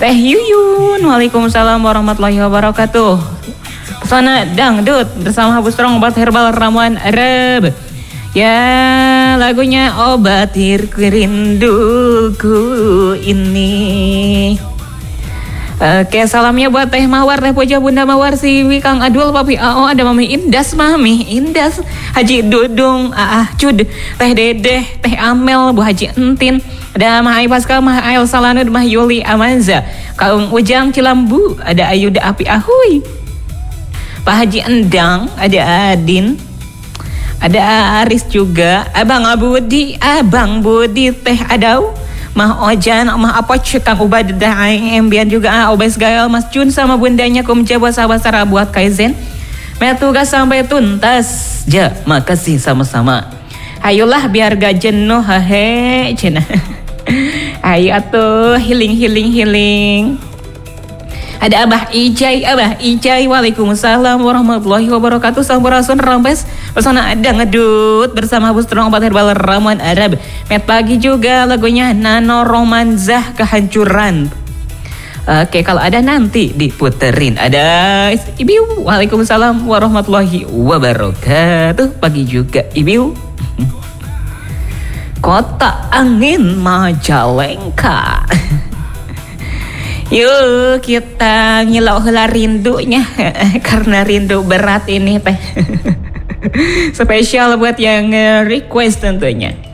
Teh Yuyun, waalaikumsalam warahmatullahi wabarakatuh. Pesona dangdut bersama Habu Strong obat herbal ramuan Arab. Ya, lagunya obatir rinduku ini. Oke, salamnya buat Teh Mawar, Teh Puja, Bunda Mawar, Siwi, Kang Adul, Papi Ao, ada Mami Indas, Haji Dudung, Cud, Teh Dedeh, Teh Amel, Bu Haji Entin, ada Mah Ai Pascal, Mah Ael Salanud, Mah Yuli Amanza, Kaung Ujang Cilambu, ada Ayuda Api Ahui, Pak Haji Endang, ada Adin, ada Aris juga, Abang Budi, Teh Adau, Mah Ojan, Mah Apoc, Kang Ubadah, Embian juga, Obes Gael, Mas Jun sama bundanya kumja buat sahabat buat Kaizen. Tugas sampai tuntas. Ja, makasih sama-sama. Ayolah biar gak jenuh, hehe, cina. Ayo atuh, healing. Ada Abah Ijai, waalaikumsalam warahmatullahi wabarakatuh. Sampurasun rambes, pesona ada ngedut bersama Habu Strong obat herbal ramuan Arab. Met pagi juga lagunya Nano Romanzah Kehancuran. Oke, kalau ada nanti diputerin. Ada Ibu, waalaikumsalam warahmatullahi wabarakatuh. Pagi juga Ibu. Kota Angin Majalengka. Yuk kita ngilau heula rindunya karena rindu berat ini teh. Spesial buat yang request tentunya.